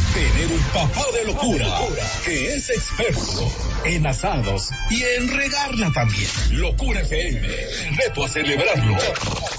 tener un papá de locura que es experto en asados y en regarla también. Locura FM, el reto a celebrarlo.